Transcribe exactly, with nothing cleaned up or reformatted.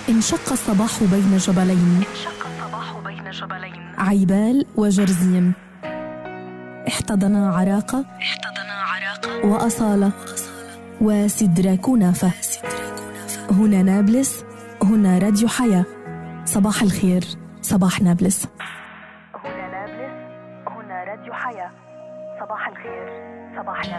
انشق الصباح بين جبلين، انشق الصباح بين جبلين، عيبال وجرزيم. احتضنا عراقة، احتضنا عراقة وأصالة وسدرا كنافة. هنا نابلس، هنا راديو حياة. صباح الخير، صباح نابلس. هنا نابلس، هنا راديو حياة. صباح الخير، صباح نابلس.